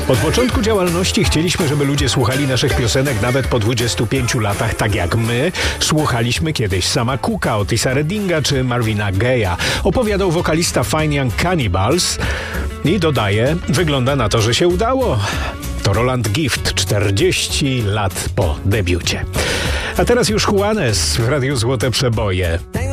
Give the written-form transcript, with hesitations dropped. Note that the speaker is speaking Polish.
Od początku działalności chcieliśmy, żeby ludzie słuchali naszych piosenek nawet po 25 latach, tak jak my słuchaliśmy kiedyś Sama Cooka, Otisa Reddinga czy Marvina Gaye'a. Opowiadał wokalista Fine Young Cannibals i dodaje, wygląda na to, że się udało. To Roland Gift, 40 lat po debiucie. A teraz już Juanes w Radiu Złote Przeboje.